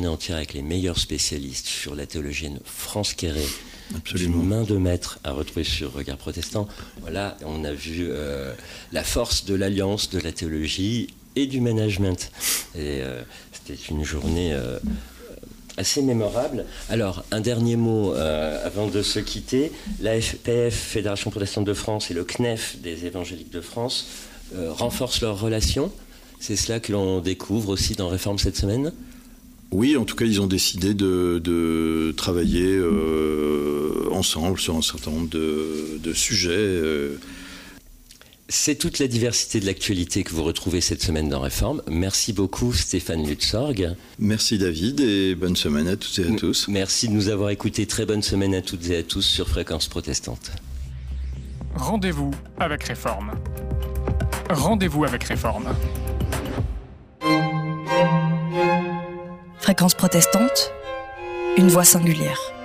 journée entière avec les meilleurs spécialistes sur la théologienne France Quéré. Absolument. D'une main de maître à retrouver sur Regard Protestant. Voilà, on a vu la force de l'alliance de la théologie et du management. Et c'était une journée assez mémorable. Alors, un dernier mot avant de se quitter. La FPF, Fédération Protestante de France, et le CNEF des Évangéliques de France renforcent leurs relations. C'est cela que l'on découvre aussi dans Réforme cette semaine ? Oui, en tout cas, ils ont décidé de travailler ensemble sur un certain nombre de sujets. C'est toute la diversité de l'actualité que vous retrouvez cette semaine dans Réforme. Merci beaucoup Stéphane Lutzorg. Merci David et bonne semaine à toutes et à tous. Merci de nous avoir écoutés. Très bonne semaine à toutes et à tous sur Fréquence Protestante. Rendez-vous avec Réforme. Rendez-vous avec Réforme. Fréquence Protestante, une voix singulière.